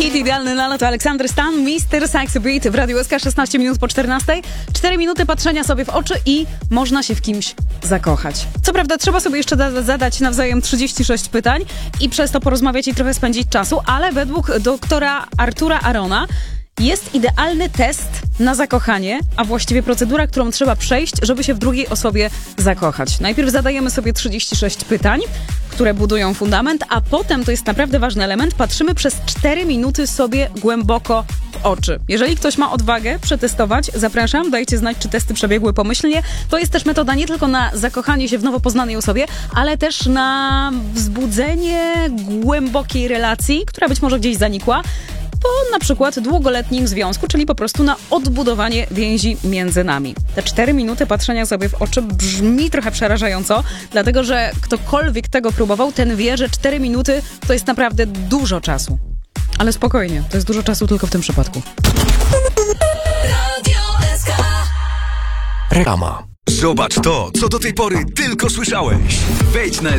Hit idealny na lato. Aleksander Stan, Mr. Sexy Beat w Radiu SK, 16 minut po 14. 4 minuty patrzenia sobie w oczy i można się w kimś zakochać. Co prawda trzeba sobie jeszcze zadać nawzajem 36 pytań i przez to porozmawiać i trochę spędzić czasu, ale według doktora Artura Arona jest idealny test na zakochanie, a właściwie procedura, którą trzeba przejść, żeby się w drugiej osobie zakochać. Najpierw zadajemy sobie 36 pytań, które budują fundament, a potem, to jest naprawdę ważny element, patrzymy przez 4 minuty sobie głęboko w oczy. Jeżeli ktoś ma odwagę przetestować, zapraszam, dajcie znać, czy testy przebiegły pomyślnie. To jest też metoda nie tylko na zakochanie się w nowo poznanej osobie, ale też na wzbudzenie głębokiej relacji, która być może gdzieś zanikła, po na przykład długoletnim związku, czyli po prostu na odbudowanie więzi między nami. Te 4 minuty patrzenia sobie w oczy brzmi trochę przerażająco, dlatego że ktokolwiek tego próbował, ten wie, że 4 minuty to jest naprawdę dużo czasu. Ale spokojnie, to jest dużo czasu tylko w tym przypadku. Reklama. Zobacz to, co do tej pory tylko słyszałeś. Wejdź na